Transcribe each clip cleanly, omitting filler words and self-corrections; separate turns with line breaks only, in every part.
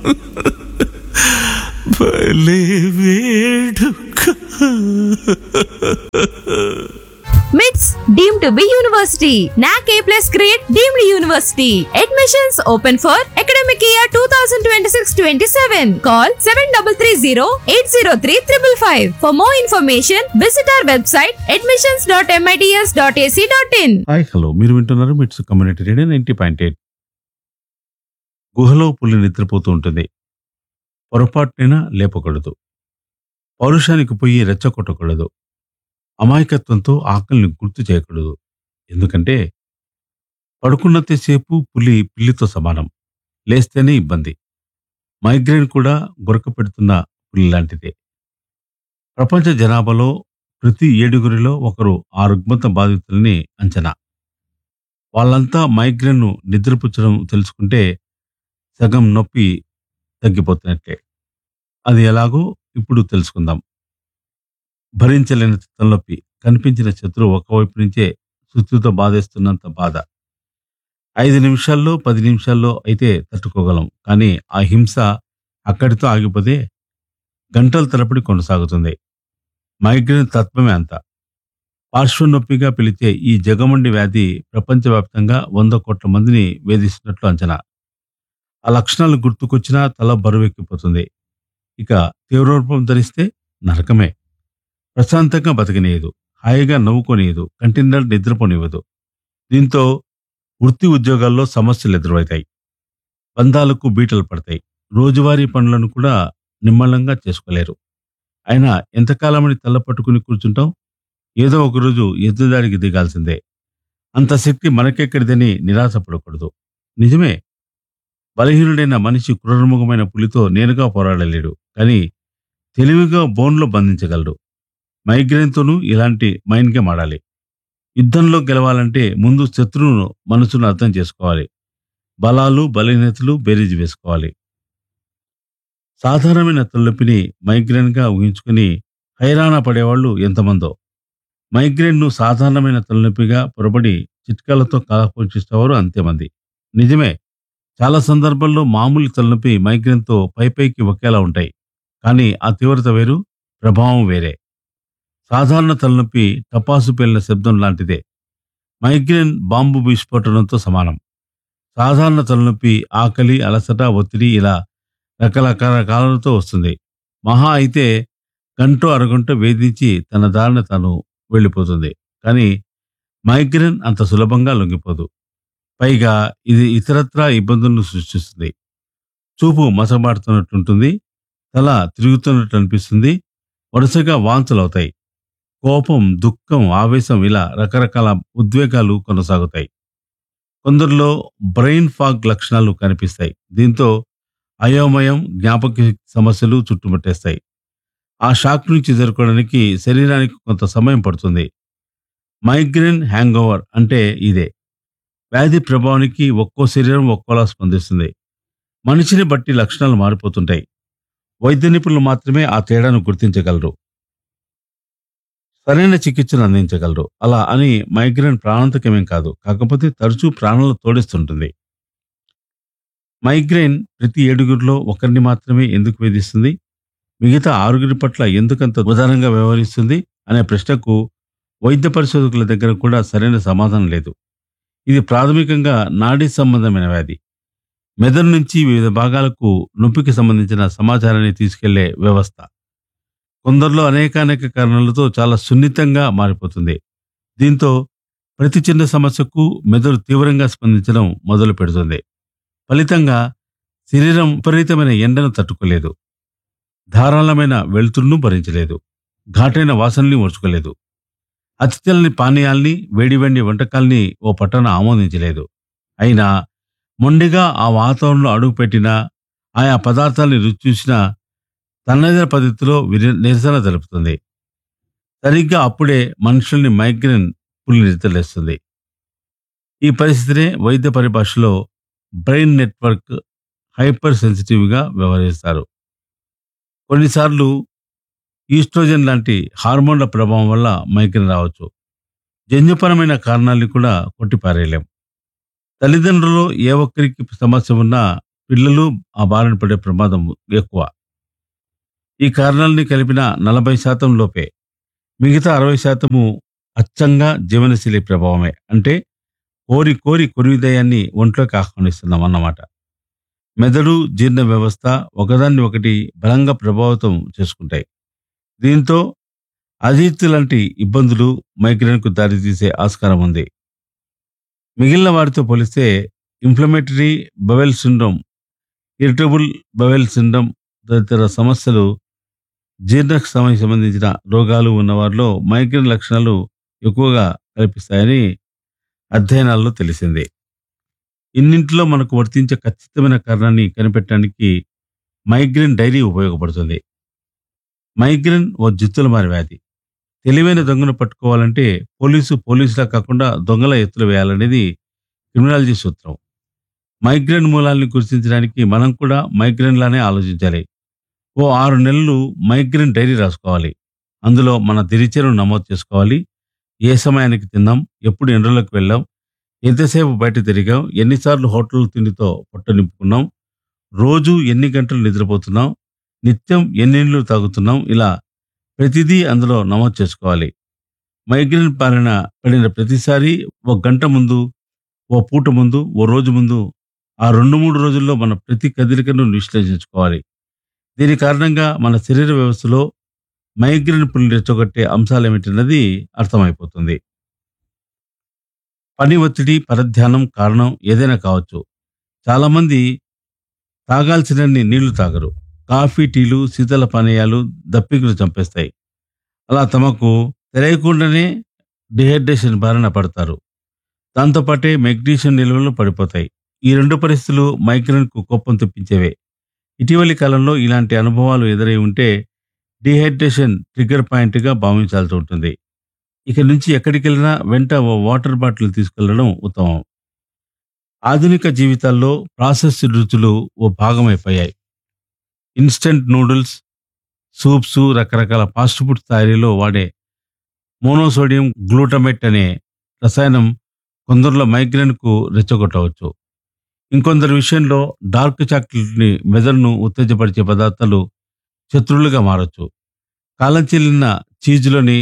భలే వేడుక.
MITS deemed to be university. NAC A+ grade deemed university. Admissions open for academic year 2026-27. Call 7330-803-555. For more information, visit our website admissions.mits.ac.in.
Hi hello, మీరు వింటున్నారు మిట్స్ community radio 90.8. గుహలో పులి నిద్రపోతూ ఉంటుంది. పొరపాటునైనా లేపకూడదు. పౌరుషానికి పోయి రెచ్చగొట్టకూడదు. అమాయకత్వంతో ఆకలిని గుర్తు చేయకూడదు. ఎందుకంటే పడుకున్నంతసేపు పులి పిల్లితో సమానం. లేస్తేనే ఇబ్బంది. మైగ్రేన్ కూడా గురక పెడుతున్న పులి లాంటిదే. ప్రపంచ జనాభాలో ప్రతి 7 ఒకరు ఆ రుగ్మత బాధితులని అంచనా. వాళ్ళంతా మైగ్రేన్ను నిద్రపుచ్చడం తెలుసుకుంటే సగం నొప్పి తగ్గిపోతున్నట్లే. అది ఎలాగో ఇప్పుడు తెలుసుకుందాం. భరించలేని తలనొప్పి, కనిపించిన శత్రువు ఒకవైపు నుంచే సుత్తితో బాధేస్తున్నంత బాధ. 5 నిమిషాల్లో 10 నిమిషాల్లో అయితే తట్టుకోగలం. కానీ ఆ హింస అక్కడితో ఆగిపోతే గంటల తరబడి కొనసాగుతుంది. మైగ్రేన్ తత్వమే అంత. పార్శ్వనొప్పిగా పిలిచే ఈ జగమండి వ్యాధి ప్రపంచవ్యాప్తంగా 100 కోట్ల మందిని వేధిస్తున్నట్లు అంచనా. ఆ లక్షణాలు గుర్తుకొచ్చినా తల బరువెక్కిపోతుంది. ఇక తీవ్రరూపం ధరిస్తే నరకమే. ప్రశాంతంగా బతకనీయదు, హాయిగా నవ్వుకోనియదు, కంటిన్యూగా నిద్రపోనివ్వదు. దీంతో వృత్తి ఉద్యోగాల్లో సమస్యలు ఎదురవుతాయి. బంధాలకు బీటలు పడతాయి. రోజువారీ పనులను కూడా నిమ్మళంగా చేసుకోలేరు. అయినా ఎంతకాలమని తల్ల పట్టుకుని కూర్చుంటాం? ఏదో ఒకరోజు ఎదురుదాడికి దిగాల్సిందే. అంత శక్తి మనకెక్కడిదని నిరాశపడకూడదు. నిజమే, బలహీనుడైన మనిషి క్రూరముఖమైన పులితో నేరుగా పోరాడలేడు. కానీ తెలివిగా బోన్లో బంధించగలడు. మైగ్రేన్తోనూ ఇలాంటి మైండ్ గేమ్ ఆడాలి. యుద్ధంలో గెలవాలంటే ముందు శత్రువును మనసును అర్థం చేసుకోవాలి. బలాలు బలహీనతలు బేరీజు వేసుకోవాలి. సాధారణమైన తలనొప్పిని మైగ్రేన్గా ఊహించుకుని హైరాణ పడేవాళ్ళు ఎంతమందో. మైగ్రేన్ను సాధారణమైన తలనొప్పిగా పొరబడి చిట్కాలతో కాలపోషిస్తేవారు అంతేమంది. నిజమే, చాలా సందర్భాల్లో మామూలు తలనొప్పి మైగ్రేన్తో పైపైకి ఒకేలా ఉంటాయి. కానీ ఆ తీవ్రత వేరు, ప్రభావం వేరే. సాధారణ తలనొప్పి టపాసు పేలిన శబ్దం లాంటిదే. మైగ్రేన్ బాంబు విస్ఫోటనంతో సమానం. సాధారణ తలనొప్పి ఆకలి, అలసట, ఒత్తిడి ఇలా రకరకాలతో వస్తుంది. మహా అయితే గంటో అరగంట వేధించి తన దారిన తాను వెళ్ళిపోతుంది. కానీ మైగ్రేన్ అంత సులభంగా లొంగిపోదు. పైగా ఇది ఇతరత్రా ఇబ్బందులను సృష్టిస్తుంది. చూపు మసమాడుతున్నట్టుంటుంది. తల తిరుగుతున్నట్టు అనిపిస్తుంది. వరుసగా వాంతులవుతాయి. కోపం, దుఃఖం, ఆవేశం ఇలా రకరకాల ఉద్వేగాలు కొనసాగుతాయి. కొందరిలో బ్రెయిన్ ఫాగ్ లక్షణాలు కనిపిస్తాయి. దీంతో అయోమయం, జ్ఞాపక సమస్యలు చుట్టుముట్టేస్తాయి. ఆ షాక్ నుంచి ఎదుర్కోవడానికి శరీరానికి కొంత సమయం పడుతుంది. మైగ్రేన్ హ్యాంగ్ ఓవర్ అంటే ఇదే. వ్యాధి ప్రభావానికి ఒక్కో శరీరం ఒక్కోలా స్పందిస్తుంది. మనిషిని బట్టి లక్షణాలు మారిపోతుంటాయి. వైద్య నిపుణులు మాత్రమే ఆ తేడాను గుర్తించగలరు, సరైన చికిత్సను అందించగలరు. అలా అని మైగ్రేన్ ప్రాణాంతకమేం కాదు. కాకపోతే తరచూ ప్రాణాలు తోడిస్తుంటుంది. మైగ్రేన్ ప్రతి 7 ఒకరిని మాత్రమే ఎందుకు వేధిస్తుంది? మిగతా 6 పట్ల ఎందుకంత ఉదారంగా వ్యవహరిస్తుంది అనే ప్రశ్నకు వైద్య పరిశోధకుల దగ్గర కూడా సరైన సమాధానం లేదు. ఇది ప్రాథమికంగా నాడీ సంబంధమైన వ్యాధి. మెదడు నుంచి వివిధ భాగాలకు నొప్పికి సంబంధించిన సమాచారాన్ని తీసుకెళ్లే వ్యవస్థ. కొందరిలో అనేక కారణాలతో చాలా సున్నితంగా మారిపోతుంది. దీంతో ప్రతి చిన్న సమస్యకు మెదడు తీవ్రంగా స్పందించడం మొదలు పెడుతుంది. ఫలితంగా శరీరం విపరీతమైన ఎండను తట్టుకోలేదు, ధారాళమైన వెలుతురును భరించలేదు, ఘాటైన వాసనల్ని ఓర్చుకోలేదు, అతి తెల్లని పానీయాల్ని, వేడి వంటకాల్ని ఓ పట్టణ ఆమోదించలేదు. అయినా మొండిగా ఆ వాతావరణంలో అడుగుపెట్టినా, ఆయా పదార్థాలని రుచి చూసినా తనదైన పద్ధతిలో నిరసన తెలుపుతుంది. సరిగ్గా అప్పుడే మనుషుల్ని మైగ్రేన్ పులి నిద్రలేస్తుంది. ఈ పరిస్థితినే వైద్య పరిభాషలో బ్రెయిన్ నెట్వర్క్ హైపర్ సెన్సిటివ్గా వ్యవహరిస్తారు. కొన్నిసార్లు ఈస్ట్రోజన్ లాంటి హార్మోన్ల ప్రభావం వల్ల మైగ్రేన్ రావచ్చు. జన్యుపరమైన కారణాలను కూడా కొట్టిపారేయలేం. తల్లిదండ్రులలో ఏ ఒక్కరికి సమస్య ఉన్నా పిల్లలు ఆ బారిన పడే ప్రమాదం ఎక్కువ. ఈ కారణాలని కలిపిన 40% లోపే. మిగతా 60% అచ్చంగా జీవనశైలి ప్రభావమే. అంటే కోరి కోరి కొరివిదయాన్ని ఒంట్లోకి ఆహ్వానిస్తున్నాం అన్నమాట. మెదడు, జీర్ణ వ్యవస్థ ఒకదాన్ని ఒకటి బలంగా ప్రభావితం చేసుకుంటాయి. దీంతో అజీర్తి లాంటి ఇబ్బందులు మైగ్రేన్కు దారితీసే ఆస్కారం ఉంది. మిగిలిన వారితో పోలిస్తే inflammatory bowel syndrome, irritable bowel syndrome తదితర సమస్యలు, జీర్ణక్రియకి సంబంధించిన రోగాలు ఉన్నవారిలో మైగ్రేన్ లక్షణాలు ఎక్కువగా కనిపిస్తాయని అధ్యయనాల్లో తెలిసింది. ఇన్నింటిలో మనకు వర్తించే ఖచ్చితమైన కారణాన్ని కనిపెట్టడానికి మైగ్రేన్ డైరీ ఉపయోగపడుతుంది. మైగ్రేన్ ఓ జిత్తుల మారి వ్యాధి. తెలివైన దొంగను పట్టుకోవాలంటే పోలీసులా కాకుండా దొంగల ఎత్తులు వేయాలనేది క్రిమినాలజీ సూత్రం. మైగ్రేన్ మూలాల్ని గుర్తించడానికి మనం కూడా మైగ్రేన్ లానే ఆలోచించాలి. ఓ 6 నెలలు మైగ్రేన్ డైరీ రాసుకోవాలి. అందులో మన దినచర్యను నమోదు చేసుకోవాలి. ఏ సమయానికి తిన్నాం, ఎప్పుడు ఎండలోకి వెళ్ళాం, ఎంతసేపు బయట తిరిగాం, ఎన్నిసార్లు హోటల్ తిండితో పొట్ట నింపుకున్నాం, రోజు ఎన్ని గంటలు నిద్రపోతున్నాం, నిత్యం ఎన్ని నీళ్లు తాగుతున్నాం, ఇలా ప్రతిదీ అందులో నమోదు చేసుకోవాలి. మైగ్రేన్ బారిన పడిన ప్రతిసారి ఒక గంట ముందు, ఓ పూట ముందు, ఓ రోజు ముందు, ఆ 2-3 రోజుల్లో మన ప్రతి కదలికను విశ్లేషించుకోవాలి. దీని కారణంగా మన శరీర వ్యవస్థలో మైగ్రేన్ పుల్ని రెచ్చగొట్టే అంశాలేమిటన్నది అర్థమైపోతుంది. పని ఒత్తిడి, పరధ్యానం కారణం ఏదైనా కావచ్చు. చాలామంది తాగాల్సినన్ని నీళ్లు తాగరు. కాఫీ, టీలు, శీతల పానీయాలు దప్పికలు చంపేస్తాయి. అలా తమకు తెలియకుండానే డిహైడ్రేషన్ బారిన పడతారు. దాంతోపాటే మెగ్నీషియం నిల్వలు పడిపోతాయి. ఈ 2 పరిస్థితులు మైగ్రేన్కు కోపం తెప్పించేవే. ఇటీవలి కాలంలో ఇలాంటి అనుభవాలు ఎదురై ఉంటే డీహైడ్రేషన్ ట్రిగ్గర్ పాయింట్గా భావించాల్సి ఉంటుంది. ఇక నుంచి ఎక్కడికి వెళ్ళినా వెంట ఓ వాటర్ బాటిల్ తీసుకెళ్లడం ఉత్తమం. ఆధునిక జీవితాల్లో ప్రాసెస్డ్ రుచులు ఓ భాగమైపోయాయి. ఇన్స్టెంట్ నూడిల్స్, సూప్స్, రకరకాల ఫాస్ట్ ఫుడ్ తయారీలో వాడే మోనోసోడియం గ్లూటమేట్ అనే రసాయనం కొందరిలో మైగ్రేన్కు రెచ్చగొట్టవచ్చు. ఇంకొందరి విషయంలో డార్క్ చాక్లెట్ని, మెదడును ఉత్తేజపరిచే పదార్థాలు శత్రువులుగా మారచ్చు. కాలం చెల్లిన చీజ్లోని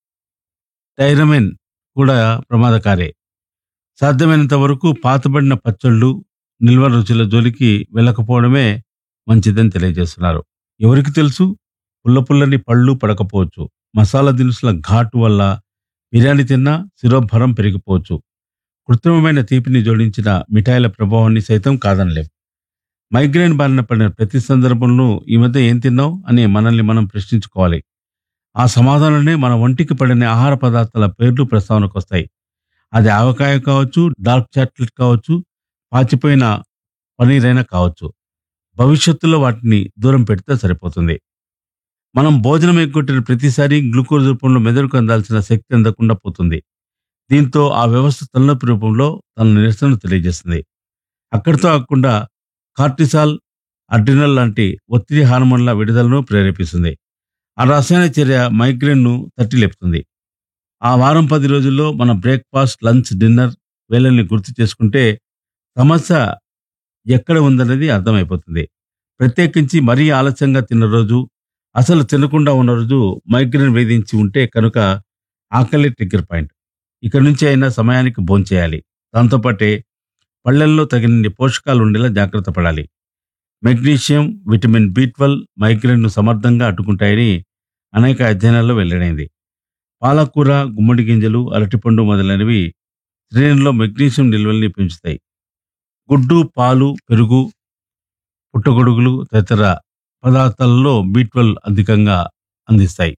టైరమైన్ కూడా ప్రమాదకారే. సాధ్యమైనంత వరకు పాతబడిన పచ్చళ్ళు, నిల్వ రుచుల జోలికి వెళ్ళకపోవడమే మంచిదని తెలియజేస్తున్నారు. ఎవరికి తెలుసు, పుల్లపుల్లని పళ్ళు పడకపోవచ్చు. మసాలా దినుసుల ఘాటు వల్ల బిర్యానీ తిన్నా శిరోభరం పెరిగిపోవచ్చు. కృత్రిమమైన తీపిని జోడించిన మిఠాయిల ప్రభావాన్ని సైతం కాదనలేం. మైగ్రేన్ బారిన పడిన ప్రతి సందర్భంలో ఈ మధ్య ఏం తిన్నావు అని మనల్ని మనం ప్రశ్నించుకోవాలి. ఆ సమాధానంలోనే మన ఒంటికి పడిన ఆహార పదార్థాల పేర్లు ప్రస్తావనకు వస్తాయి. అది ఆవకాయ కావచ్చు, డార్క్ చాక్లెట్ కావచ్చు, పాచిపోయిన పనీర్ అయినా కావచ్చు. భవిష్యత్తులో వాటిని దూరం పెడితే సరిపోతుంది. మనం భోజనం ఎగ్గొట్టిన ప్రతిసారి గ్లూకోజ్ రూపంలో మెదడుకు అందాల్సిన శక్తి అందకుండా పోతుంది. దీంతో ఆ వ్యవస్థ తలనొప్పి రూపంలో తన నిరసనను తెలియజేస్తుంది. అక్కడితో ఆగకుండా కార్టిసాల్, అడ్రినల్ లాంటి ఒత్తిడి హార్మోన్ల విడుదలను ప్రేరేపిస్తుంది. ఆ రసాయన చర్య మైగ్రేన్ను తట్టి లేపుతుంది. ఆ వారం 10 రోజుల్లో మన బ్రేక్ఫాస్ట్, లంచ్, డిన్నర్ వేళల్ని గుర్తు చేసుకుంటే సమస్య ఎక్కడ ఉందన్నది అర్థమైపోతుంది. ప్రత్యేకించి మరీ ఆలస్యంగా తిన్న రోజు, అసలు తినకుండా ఉన్న రోజు మైగ్రేన్ వేధించి ఉంటే కనుక ఆకలి ట్రిగ్గర్ పాయింట్. ఇక్కడి నుంచి అయినా సమయానికి భోంచేయాలి. దాంతోపాటే పళ్ళల్లో తగినన్ని పోషకాలు ఉండేలా జాగ్రత్త పడాలి. మెగ్నీషియం, విటమిన్ B12 మైగ్రేన్ను సమర్థంగా అడ్డుకుంటాయని అనేక అధ్యయనాల్లో వెల్లడైంది. పాలకూర, గుమ్మడి గింజలు, అరటిపండు మొదలైనవి శరీరంలో మెగ్నీషియం నిల్వల్ని పెంచుతాయి. గుడ్డు, పాలు, పెరుగు, పుట్టగొడుగులు తదితర పదార్థాలలో B12 అధికంగా అందిస్తాయి.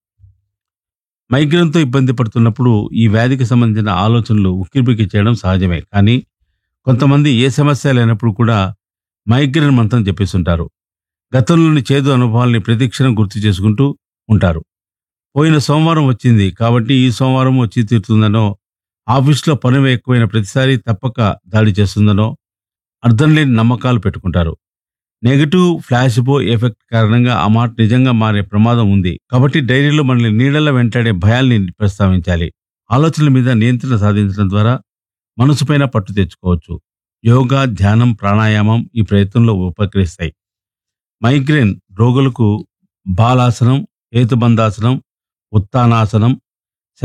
మైగ్రేన్తో ఇబ్బంది పడుతున్నప్పుడు ఈ వ్యాధికి సంబంధించిన ఆలోచనలు ఉక్కిరిబిక్కిరి చేయడం సహజమే. కానీ కొంతమంది ఏ సమస్య లేనప్పుడు కూడా మైగ్రేన్ మంత్రం చెప్పేస్తుంటారు. గతంలోని చేదు అనుభవాల్ని ప్రతిక్షణం గుర్తు చేసుకుంటూ ఉంటారు. పోయిన సోమవారం వచ్చింది కాబట్టి ఈ సోమవారం వచ్చి తీరుతుందనో, ఆఫీస్లో పని ఎక్కువైన ప్రతిసారి తప్పక దాడి చేస్తుందనో అర్థం లేని నమ్మకాలు పెట్టుకుంటారు. నెగటివ్ ఫ్లాషిబో ఎఫెక్ట్ కారణంగా ఆ మాట నిజంగా మారే ప్రమాదం ఉంది. కాబట్టి డైరీలో మనల్ని నీడల వెంటాడే భయాల్ని ప్రస్తావించాలి. ఆలోచనల మీద నియంత్రణ సాధించడం ద్వారా మనసుపైన పట్టు తెచ్చుకోవచ్చు. యోగా, ధ్యానం, ప్రాణాయామం ఈ ప్రయత్నంలో ఉపకరిస్తాయి. మైగ్రేన్ రోగులకు బాలాసనం, హేతుబంధాసనం, ఉత్తానాసనం,